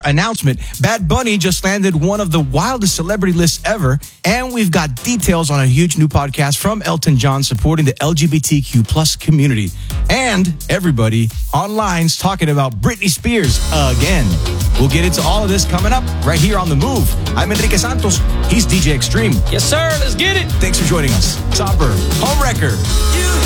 announcement. Bad Bunny just landed one of the wildest celebrity lists ever, and we've got details on a huge new podcast from Elton John supporting the LGBTQ plus community. And everybody online's talking about Britney Spears again. We'll get into all of this coming up right here on The Move. I'm Enrique Santos. He's DJ Extreme. Yes, sir. Let's get it. Thanks for joining us. Somber, Homewrecker.